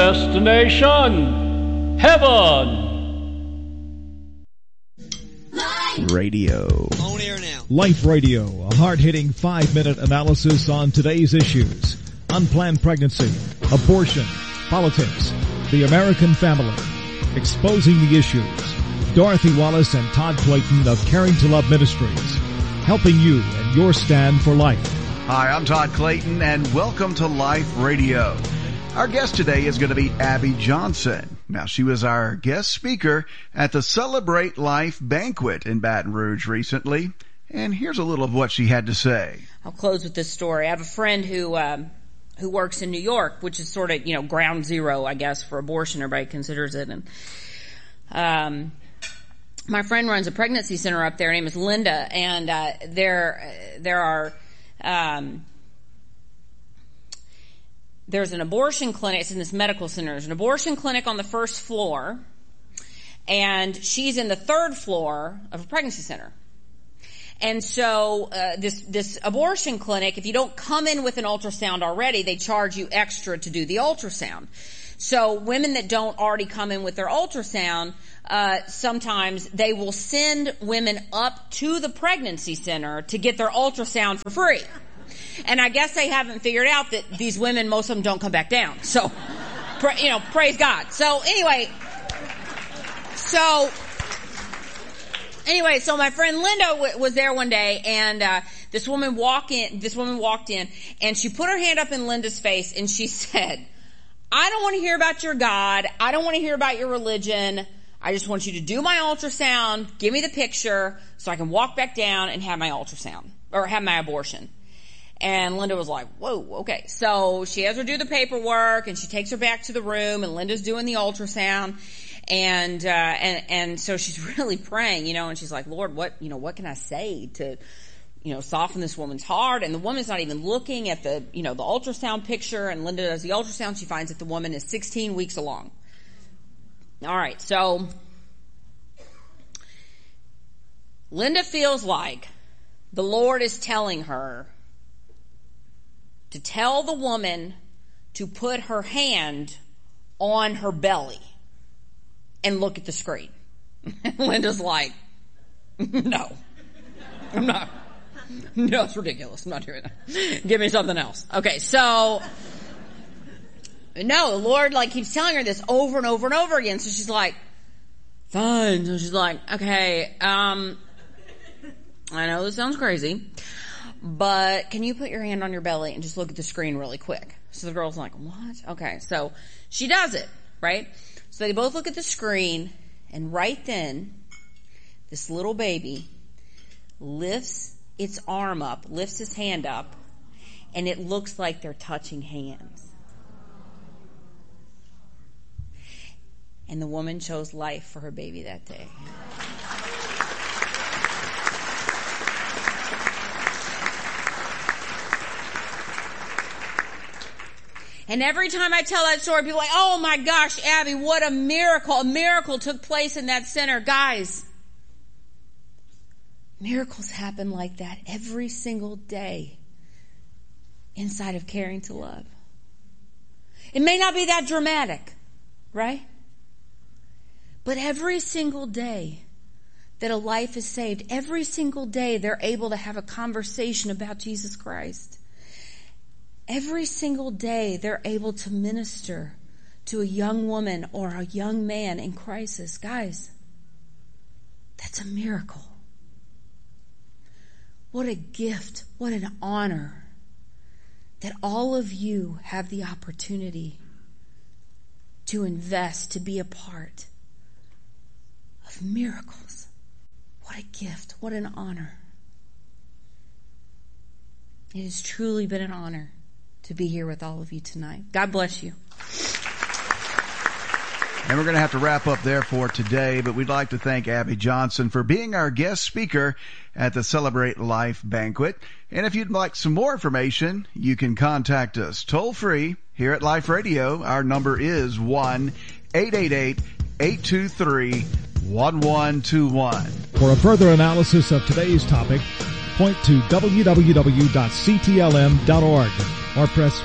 destination, heaven. Radio. On air now. Life Radio, a hard-hitting 5-minute analysis on today's issues. Unplanned pregnancy, abortion, politics, the American family. Exposing the issues. Dorothy Wallace and Todd Clayton of Caring to Love Ministries. Helping you in your stand for life. Hi, I'm Todd Clayton, and welcome to Life Radio. Our guest today is going to be Abby Johnson. Now, she was our guest speaker at the Celebrate Life banquet in Baton Rouge recently, and here's a little of what she had to say. I'll close with this story. I have a friend who works in New York, which is sort of, ground zero, I guess, for abortion. Everybody considers it. And my friend runs a pregnancy center up there. Her name is Linda, and there's an abortion clinic. It's in this medical center. There's an abortion clinic on the first floor, and she's in the third floor of a pregnancy center. And so this abortion clinic, if you don't come in with an ultrasound already, they charge you extra to do the ultrasound. So women that don't already come in with their ultrasound, sometimes they will send women up to the pregnancy center to get their ultrasound for free. And I guess they haven't figured out that these women, most of them don't come back down. So, praise God. So anyway, my friend Linda was there one day, and this woman walked in, and she put her hand up in Linda's face, and she said, "I don't want to hear about your God. I don't want to hear about your religion. I just want you to do my ultrasound, give me the picture, so I can walk back down and have my ultrasound, or have my abortion." And Linda was like, whoa, okay. So she has her do the paperwork, and she takes her back to the room, and Linda's doing the ultrasound. And so she's really praying, and she's like, "Lord, what can I say to, soften this woman's heart?" And the woman's not even looking at the ultrasound picture. And Linda does the ultrasound. She finds that the woman is 16 weeks along. All right. So Linda feels like the Lord is telling her to tell the woman to put her hand on her belly and look at the screen. Linda's like, "No, I'm not. No, it's ridiculous. I'm not doing that. Give me something else." Okay, so, no, the Lord keeps telling her this over and over and over again. So she's like, "Fine." So she's like, "Okay, I know this sounds crazy, but can you put your hand on your belly and just look at the screen really quick?" So the girl's like, "What?" Okay, so she does it, right? So they both look at the screen, and right then, this little baby lifts its arm up, lifts his hand up, and it looks like they're touching hands. And the woman chose life for her baby that day. And every time I tell that story, people are like, "Oh my gosh, Abby, what a miracle. A miracle took place in that center." Guys, miracles happen like that every single day inside of Caring to Love. It may not be that dramatic, right? But every single day that a life is saved, every single day they're able to have a conversation about Jesus Christ. Every single day they're able to minister to a young woman or a young man in crisis. Guys, that's a miracle. What a gift, what an honor that all of you have the opportunity to invest, to be a part of miracles. What a gift, what an honor. It has truly been an honor to be here with all of you tonight. God bless you. And we're going to have to wrap up there for today, but we'd like to thank Abby Johnson for being our guest speaker at the Celebrate Life banquet. And if you'd like some more information, you can contact us toll free here at Life Radio. Our number is 1-888-823-1121. For a further analysis of today's topic, point to www.ctlm.org. or press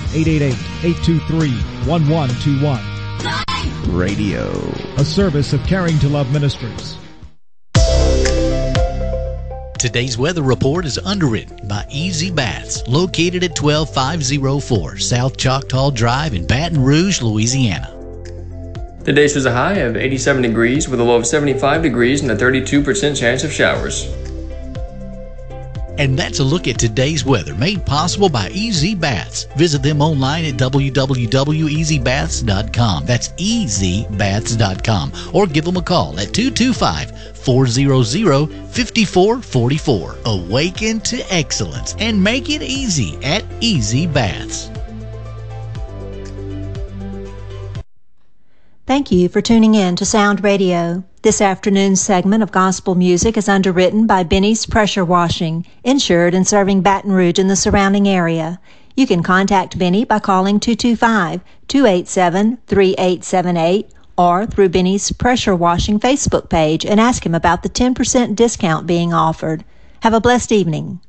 1-888-823-1121. Radio. A service of Caring to Love Ministries. Today's weather report is underwritten by Easy Baths, located at 12504 South Choctaw Drive in Baton Rouge, Louisiana. Today shows a high of 87 degrees with a low of 75 degrees and a 32% chance of showers. And that's a look at today's weather, made possible by Easy Baths. Visit them online at www.easybaths.com. That's easybaths.com. Or give them a call at 225-400-5444. Awaken to excellence and make it easy at Easy Baths. Thank you for tuning in to Sound Radio. This afternoon's segment of gospel music is underwritten by Benny's Pressure Washing, insured and serving Baton Rouge and the surrounding area. You can contact Benny by calling 225-287-3878 or through Benny's Pressure Washing Facebook page and ask him about the 10% discount being offered. Have a blessed evening.